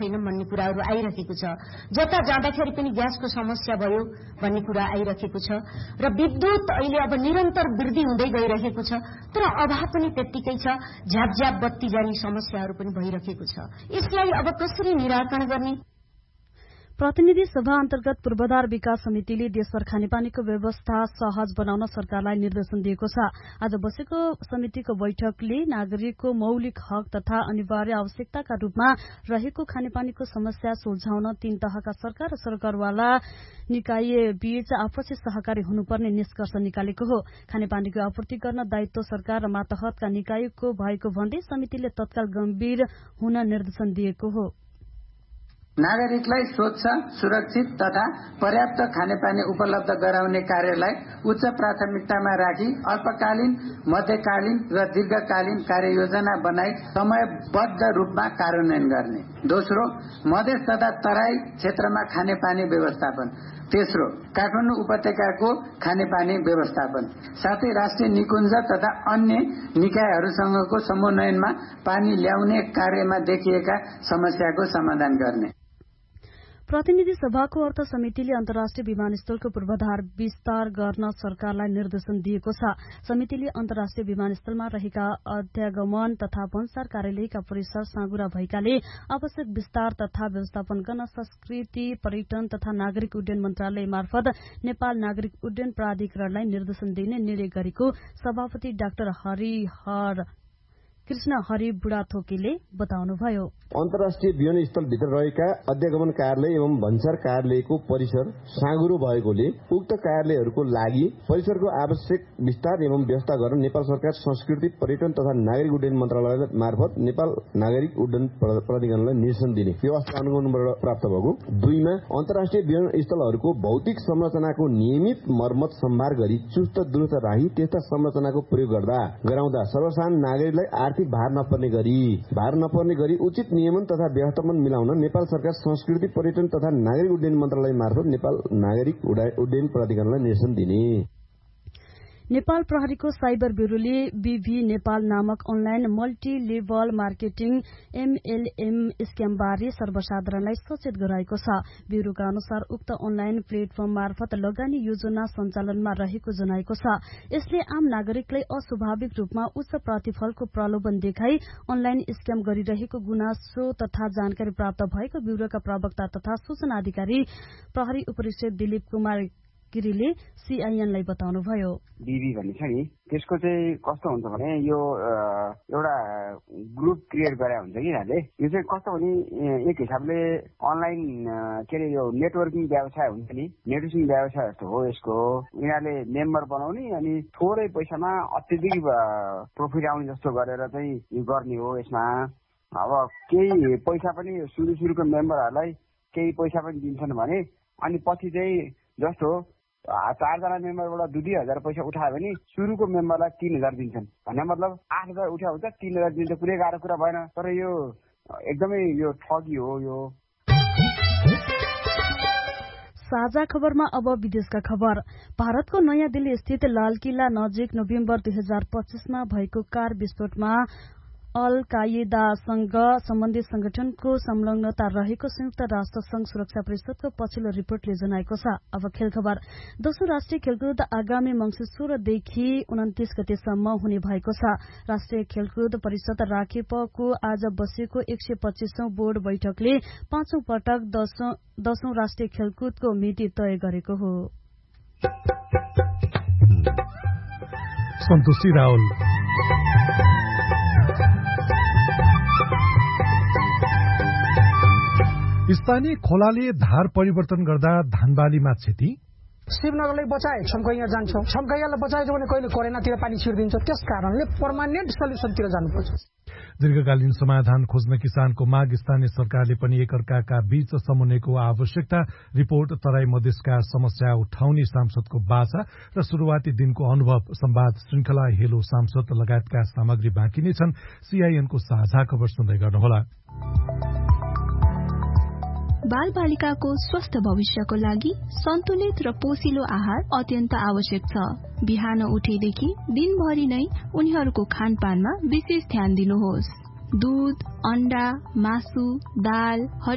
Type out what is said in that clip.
छैन भन्ने कुराहरू आइरहेको छ। जता जाँदाखेरि पनि ग्यासको समस्या भयो भन्ने कुरा आइरहेको छ र विद्युत अहिले अब निरन्तर वृद्धि हुँदै गइरहेको छ, तर अभाव पनि त्यत्तिकै छ। झ्यापझ्याप बत्ती जाने समस्याहरू पनि भइरहेको छ। यसलाई अब कसरी निराकरण गर्ने? प्रतिनिधि सभा अन्तर्गत पूर्वाधार विकास समितिले देशभर खानेपानीको व्यवस्था सहज बनाउन सरकारलाई निर्देशन दिएको छ। आज बसेको समितिको बैठकले नागरिकको मौलिक हक तथा अनिवार्य आवश्यकताका रूपमा रहेको खानेपानीको समस्या सुल्झाउन 3 तहका सरकार र सरकारवाला निकाय बीच आपसी सहकारी हुनुपर्ने निष्कर्ष निकालेको हो। खानेपानीको आपूर्ति गर्न दायित्व सरकार र मातहतका निकायको भएको भन्दै समितिले तत्काल गम्भीर हुन निर्देशन दिएको हो। नागरिकलाई स्वच्छ, सुरक्षित तथा पर्याप्त खानेपानी उपलब्ध गराउने कार्यलाई उच्च प्राथमिकतामा राखी अल्पकालीन, मध्यकालीन र दीर्घकालीन कार्ययोजना बनाई समयबद्ध रूपमा कार्यान्वयन गर्ने। दोस्रो, मधेस तथा तराई क्षेत्रमा खानेपानी व्यवस्थापन। तेस्रो, काठमाडौँ उपत्यकाको खानेपानी व्यवस्थापन, साथै राष्ट्रिय निकुञ्ज तथा अन्य निकायहरूसँगको समन्वयनमा पानी ल्याउने कार्यमा देखिएका समस्याको समाधान गर्ने। प्रतिनिधि सभाको अर्थ समितिले अन्तर्राष्ट्रिय विमानस्थलको पूर्वाधार विस्तार गर्न सरकारलाई निर्देशन दिएको छ। समितिले अन्तर्राष्ट्रिय विमानस्थलमा रहेका अध्यागमन तथा भन्सार कार्यालयका परिसर साँगुरा भएकाले आवश्यक विस्तार तथा व्यवस्थापन गर्न संस्कृति, पर्यटन तथा नागरिक उड्डयन मन्त्रालय मार्फत नेपाल नागरिक उड्डयन प्राधिकरणलाई निर्देशन दिने निर्णय गरेको सभापति डाक्टर कृष्ण हरि बुढाथोकीले बताउनुभयो। अन्तर्राष्ट्रिय विमानस्थलभित्र रहेका अध्यागमन कार्यालय एवं भन्सार कार्यालयको परिसर साँगुरो भएकोले उक्त कार्यालयहरूको लागि परिसरको आवश्यक विस्तार एवं व्यवस्था गर्न नेपाल सरकार संस्कृति, पर्यटन तथा नागरिक उड्डयन मन्त्रालय मार्फत नेपाल नागरिक उड्डयन प्राधिकरणलाई निर्देशन दिने व्यवस्था अनुगमनबाट प्राप्त भएको। 2 मा अन्तर्राष्ट्रिय विमानस्थलहरूको भौतिक संरचनाको नियमित मर्मत सम्भार गरी चुस्त दुरुस्त राखी त्यस्ता संरचनाको प्रयोग गराउँदा सर्वसाधारण नागरिकलाई आर्थिक भार नपर्ने गरी उचित नियमन तथा व्यवस्थापन मिलाउन नेपाल सरकार संस्कृति, पर्यटन तथा नागरिक उड्डयन मन्त्रालय मार्फत नेपाल नागरिक उड्डयन प्राधिकरणलाई निर्देशन दिने। नेपाल प्रहरीको साइबर ब्यूरोले बीभी नेपाल नामक online multi level marketing MLM स्क्यामबारे सर्वसाधारणलाई सचेत गराएको छ। ब्यूरोका अनुसार उक्त अनलाइन प्लेटफर्म मार्फत लगानी योजना सञ्चालनमा रहेको जनाएको छ। यसले आम नागरिकलाई अस्वाभाविक रूपमा उच्च प्रतिफलको प्रलोभन देखाई अनलाइन स्क्याम गरिरहेको गुनासो तथा जानकारी प्राप्त भएको ब्यूरोका प्रवक्ता तथा सूचना अधिकारी प्रहरी उपरीक्षक दिलीप कुमार गिरीले सीआईएनलाई बताउनुभयो। बीबी भन्ने छ नि, त्यसको चाहिँ कस्तो हुन्छ भने यो एउटा ग्रुप क्रिएट गरे हुन्छ कि यिनीहरूले। यो चाहिँ कस्तो भने एक हिसाबले अनलाइन के अरे यो नेटवर्किङ व्यवसाय हुन्छ नि, नेटवर्किङ व्यवसाय जस्तो हो यसको। यिनीहरूले मेम्बर बनाउने अनि थोरै पैसामा अत्यधिक प्रफिट आउने जस्तो गरेर चाहिँ यो गर्ने हो। यसमा अब केही पैसा पनि सुरुको मेम्बरहरूलाई केही पैसा पनि दिन्छन् भने अनि पछि चाहिँ जस्तो 4 जना मेम्बरबाट 2,000 पैसा उठायो भने सुरुको मेम्बरलाई 3,000 दिन्छन्। भन्ने मतलब 8,000 उठायो हुन्छ 3,000 दिन्छ, कुनै गाह्रो कुरा भएन। तर यो एकदमै यो ठगी हो यो। साझा खबरमा अब विदेशका खबर। भारतको नयाँ दिल्ली स्थित लालकिल्ला नजिक नोभेम्बर 2025मा भएको कार विस्फोटमा अल कायदासँग सम्बन्धित संगठनको संलग्नता रहेको संयुक्त राष्ट्र संघ सुरक्षा परिषदको पछिल्लो रिपोर्टले जनाएको छ। अब खेल खबर। दोस्रो राष्ट्रिय खेलकुद आगामी मङ्सिर 16 देखि 29 गतेसम्म हुने भएको छ। राष्ट्रिय खेलकुद परिषद राखेपको आज बसेको 125औं बोर्ड बैठकले 5औं पटक 10औं राष्ट्रिय खेलकुदको मिति तय गरेको हो। सन्तोषी राहुल। स्थानीय खोलाले धार परिवर्तन गर्दा धानबालीमा क्षति। शिवनगरलाई बचाए छम्कैया जान्छौँ, छम्कैयालाई बचाएछ भने कहिले कोरेनातिर पानी छिर्दिन्छ। त्यस कारणले पर्मानेन्ट सल्युसनतिर जानुपर्छ। दीर्घकालीन समाधान खोज्न किसानको माग। स्थानीय सरकारले पनि एकअर्काका बीच समन्वयको आवश्यकता। रिपोर्ट तराई मधेसका समस्या उठाउने सांसदको बाचा र शुरूआती दिनको अनुभव। संवाद श्रृंखला हेलो सांसद लगायतका सामग्री बाँकी नै छन्। सीआईएनको साझा खबर सुन्दै गर्नुहोला। बाल बालिकाको स्वस्थ भविष्यको लागि सन्तुलित र पोषिलो आहार अत्यन्त आवश्यक छ। बिहान उठेदेखि दिनभरि नै उनीहरूको खानपानमा विशेष ध्यान दिनुहोस्। दूध, अण्डा, मासु, दाल,